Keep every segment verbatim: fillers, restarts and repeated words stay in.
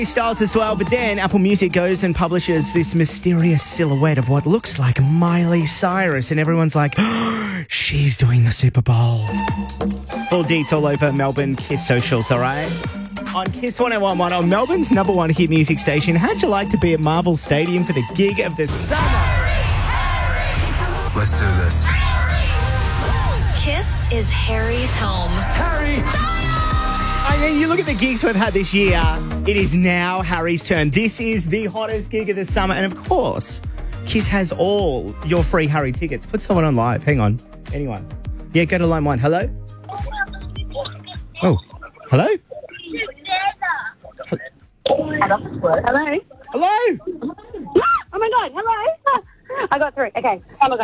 Styles as well, but then Apple Music goes and publishes this mysterious silhouette of what looks like Miley Cyrus, and everyone's like, oh, she's doing the Super Bowl. Full deets all over Melbourne Kiss socials, all right? On Kiss one oh one point one, on Melbourne's number one hit music station, how'd you like to be at Marvel Stadium for the gig of the summer? Let's do this. Kiss is Harry's home. Harry! I mean, you look at the gigs we've had this year, it is now Harry's turn. This is the hottest gig of the summer. And of course, Kiss has all your free Harry tickets. Put someone on live. Hang on. Anyone? Yeah, go to line one. Hello? Oh, hello? Hello? Hello? Oh my God, hello? I got through. Okay. Oh my God.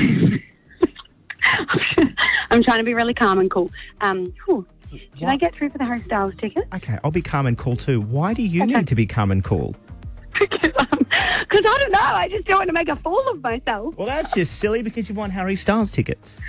I'm trying to be really calm and cool. Um, whew. Did I get through for the Harry Styles ticket? Okay, I'll be calm and cool too. Why do you Okay. need to be calm and cool? Because um, I don't know. I just don't want to make a fool of myself. Well, that's just silly because you want Harry Styles tickets.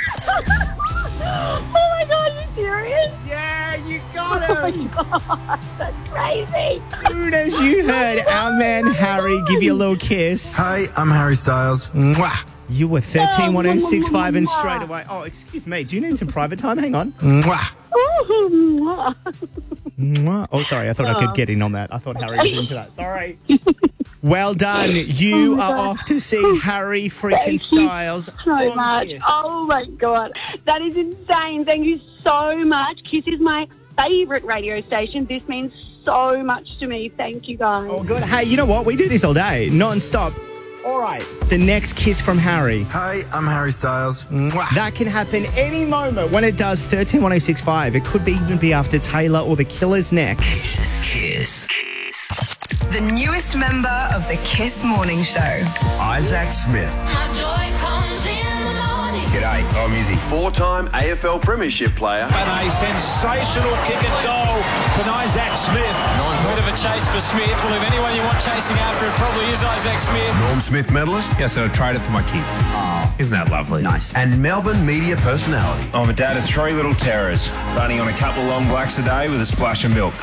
Oh my God, are you serious? Yeah, you got Oh him. my God, that's crazy. As soon as you heard our man Harry give you a little kiss, Hi, I'm Harry Styles. Mwah. you were thirteen one oh six five and straight away. Oh, excuse me. Do you need some private time? Hang on. Mwah. Oh, Mwah. Oh, sorry. I thought I could get in on that. I thought Harry was into that. Sorry. Well done. You Oh my are God. off to see Harry freaking Thank you Styles. so on much. Kiss. Oh my God. That is insane. Thank you so much. Kiss is my favourite radio station. This means so much to me. Thank you guys. Oh, good. Hey, you know what? We do this all day, non-stop. All right. The next kiss from Harry. Hi, I'm Harry Styles. Mwah. That can happen any moment. When it does, thirteen one oh six five. It could be even be after Taylor or the Killers next. Kiss. The newest member of the Kiss Morning Show. Isaac Smith. My joy comes in the morning. G'day, I'm Izzy. Four-time A F L Premiership player. And a sensational kick and goal from Isaac Smith. Bit of a chase for Smith. Well, if anyone you want chasing after, it probably is Isaac Smith. Norm Smith medalist. Yes, I traded for my kids. Oh, isn't that lovely? Nice. And Melbourne media personality. I'm a dad of three little terrors, running on a couple of long blacks a day with a splash of milk.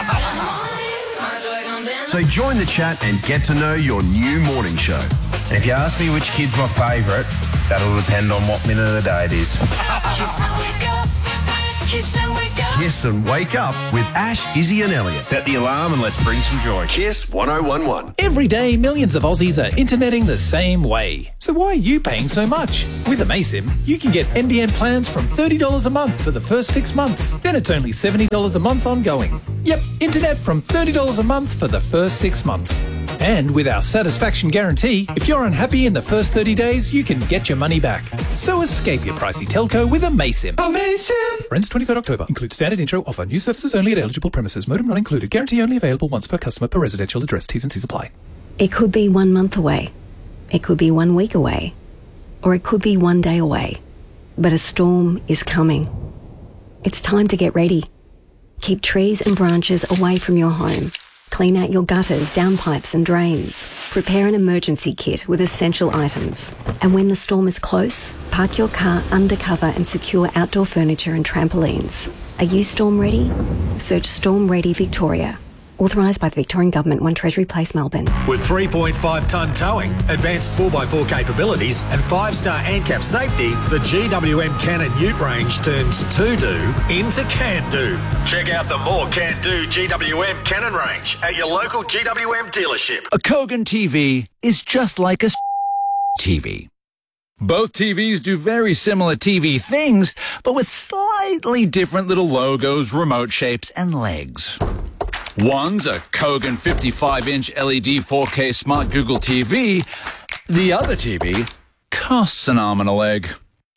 So join the chat and get to know your new morning show. And if you ask me which kid's my favourite, that'll depend on what minute of the day it is. Kiss and wake up. Kiss and wake up. Kiss and Wake Up with Ash, Izzy and Elliot. Set the alarm and let's bring some joy. Kiss one oh one one. Every day, millions of Aussies are interneting the same way. So why are you paying so much? With Amaysim, you can get N B N plans from thirty dollars a month for the first six months. Then it's only seventy dollars a month ongoing. Yep, internet from thirty dollars a month for the first six months. And with our satisfaction guarantee, if you're unhappy in the first thirty days, you can get your money back. So escape your pricey telco with Amaysim. Amaysim! Friends, twenty-third October. Includes standard intro offer. New services only at eligible premises. Modem not included. Guarantee only available once per customer per residential address. T's and C's apply. It could be one month away. It could be one week away. Or it could be one day away. But a storm is coming. It's time to get ready. Keep trees and branches away from your home. Clean out your gutters, downpipes and drains. Prepare an emergency kit with essential items. And when the storm is close, park your car under cover and secure outdoor furniture and trampolines. Are you storm ready? Search Storm Ready Victoria. Authorised by the Victorian Government, one Treasury Place, Melbourne. With three point five tonne towing, advanced four by four capabilities and five star ANCAP safety, the G W M Cannon Ute range turns to-do into can-do. Check out the more can-do G W M Cannon range at your local G W M dealership. A Kogan T V is just like a T V. Both T Vs do very similar T V things, but with slightly different little logos, remote shapes, and legs. One's a Kogan fifty-five inch L E D four K Smart Google T V. The other T V costs an arm and a leg.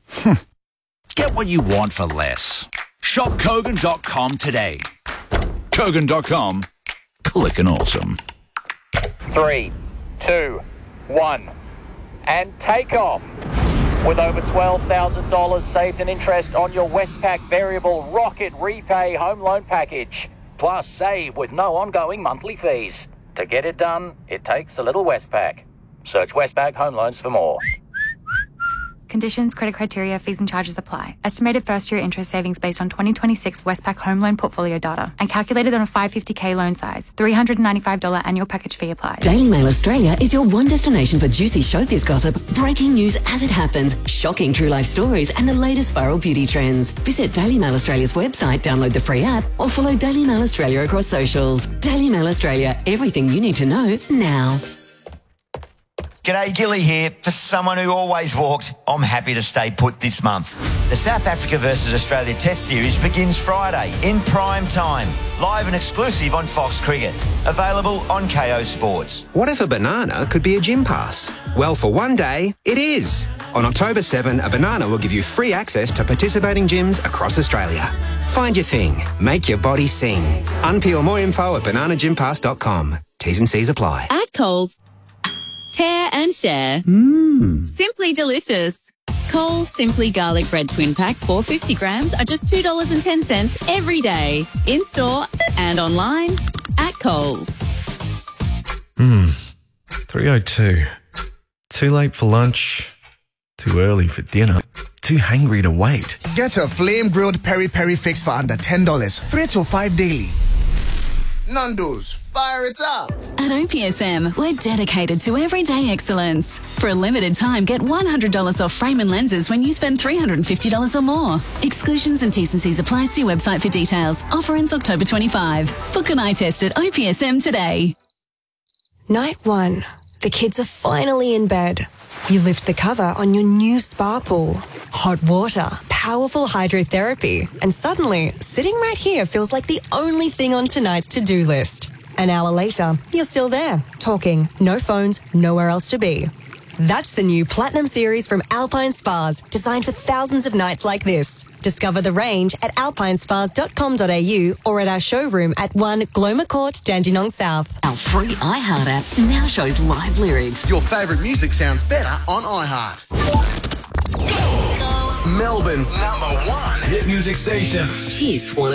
Get what you want for less. Shop Kogan dot com today. Kogan dot com. Clickin' awesome. Three, two, one, and take off. With over twelve thousand dollars saved in interest on your Westpac Variable Rocket Repay Home Loan Package. Plus, save with no ongoing monthly fees. To get it done, it takes a little Westpac. Search Westpac Home Loans for more. Conditions, credit criteria, fees and charges apply. Estimated first-year interest savings based on twenty twenty-six Westpac home loan portfolio data and calculated on a five hundred fifty K loan size. three hundred ninety-five dollars annual package fee applies. Daily Mail Australia is your one destination for juicy showbiz gossip, breaking news as it happens, shocking true life stories and the latest viral beauty trends. Visit Daily Mail Australia's website, download the free app or follow Daily Mail Australia across socials. Daily Mail Australia, everything you need to know now. G'day, Gilly here. For someone who always walks, I'm happy to stay put this month. The South Africa versus Australia Test Series begins Friday in prime time, live and exclusive on Fox Cricket. Available on K O Sports. What if a banana could be a gym pass? Well, for one day, it is. On October seventh, a banana will give you free access to participating gyms across Australia. Find your thing. Make your body sing. Unpeel more info at banana gym pass dot com. T's and C's apply. At Coles, tear and share. Mmm. Simply delicious. Coles Simply Garlic Bread Twin Pack four hundred fifty grams are just two dollars and ten cents every day. In store and online at Coles. Hmm. three oh two. Too late for lunch. Too early for dinner. Too hungry to wait. Get a flame grilled peri peri fix for under ten dollars. Three to five daily. Nando's, fire it up. At O P S M, we're dedicated to everyday excellence. For a limited time, get one hundred dollars off frame and lenses when you spend three hundred fifty dollars or more. Exclusions and T's and C's apply. See website for details. Offer ends October twenty-fifth. Book an eye test at O P S M today. Night one. The kids are finally in bed. You lift the cover on your new spa pool. Hot water, powerful hydrotherapy, and suddenly, sitting right here feels like the only thing on tonight's to-do list. An hour later, you're still there, talking, no phones, nowhere else to be. That's the new Platinum Series from Alpine Spas, designed for thousands of nights like this. Discover the range at alpine spas dot com dot a u or at our showroom at one Gloma Court, Dandenong South. Our free iHeart app now shows live lyrics. Your favourite music sounds better on iHeart. Melbourne's number one hit music station. Kiss one